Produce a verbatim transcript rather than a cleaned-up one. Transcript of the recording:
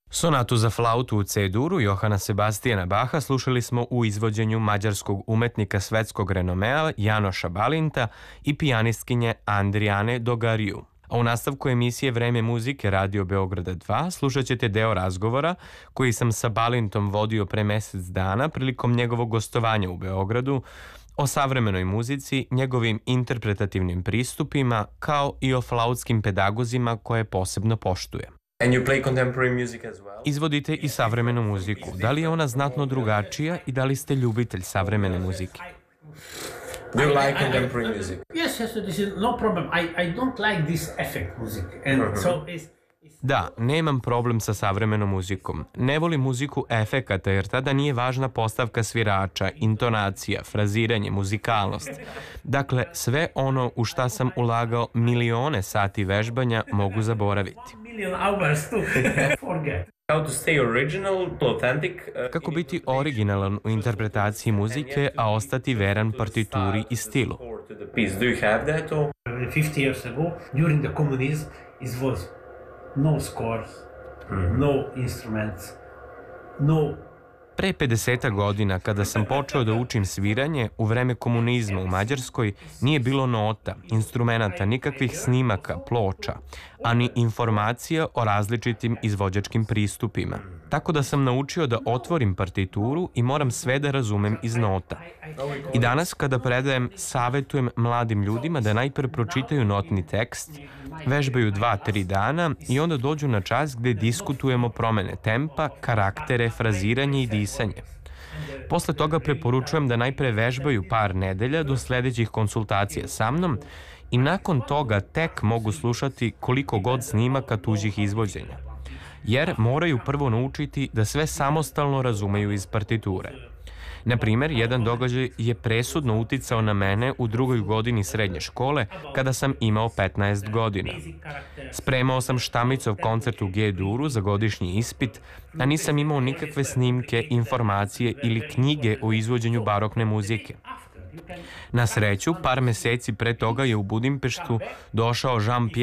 Sonatu za flautu u C-duru Johana Sebastijana Baha slušali smo u izvođenju mađarskog umetnika svetskog renomea Janoša Balinta i pijanistkinje Andrijane Dogariju. A u nastavku emisije Vreme muzike Radio Beograda dva slušat ćete deo razgovora koji sam sa Balintom vodio pre mesec dana prilikom njegovog gostovanja u Beogradu o savremenoj muzici, njegovim interpretativnim pristupima, kao i o flautskim pedagozima koje posebno poštuje. And you play contemporary music as well? Izvodite i savremenu muziku. Da li je ona znatno drugačija i da li ste ljubitelj savremene muzike? Do you like contemporary music? Yes, yes, this is no problem. I, I don't like this effect music. And so it's, Da, nemam problem sa savremenom muzikom. Ne volim muziku efekata jer tada nije važna postavka svirača, intonacija, fraziranje, muzikalnost. Dakle, sve ono u šta sam ulagao milione sati vežbanja mogu zaboraviti. million hours to forget. How to stay original, authentic? Uh, Kako biti originalan u interpretaciji muzike, a ostati veran partituri i stilu? to the piece. Do you have that? Or? fifty years ago, during the communism, it was no scores, no instruments, no. Pre pedeseta godina, kada sam počeo da učim sviranje, u vreme komunizma u Mađarskoj nije bilo nota, instrumenata, nikakvih snimaka, ploča, ani informacija o različitim izvođačkim pristupima. Tako da sam naučio da otvorim partituru i moram sve da razumem iz nota. I danas, kada predajem, savetujem mladim ljudima da najpre pročitaju notni tekst, vežbaju dva, tri dana i onda dođu na čas gde diskutujemo promene tempa, karaktere, fraziranje i disanje. Posle toga preporučujem da najpre vežbaju par nedelja do sledećih konsultacija sa mnom i nakon toga tek mogu slušati koliko god snimaka tuđih izvođenja. Jer moraju prvo naučiti da sve samostalno razumeju iz partiture. Na primer, jedan događaj je presudno uticao na mene u drugoj godini srednje škole kada sam imao petnaest godina. Spremao sam Štamicov koncert u G-duru za godišnji ispit, a nisam imao nikakve snimke, informacije ili knjige o izvođenju barokne muzike. Na sreću, par meseci pre toga je u Budimpeštu došao Jean-Pierre